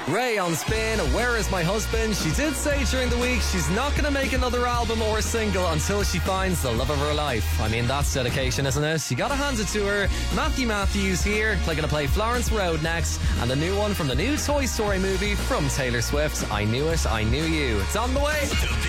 Ray on Spin, Where Is My Husband? She did say during the week she's not going to make another album or single until she finds the love of her life. I mean, that's dedication, isn't it? You gotta hand it to her. Matthew Matthews here. They're going to play Florence Road next, and the new one from the new Toy Story movie from Taylor Swift, I Knew It, I Knew You. It's on the way.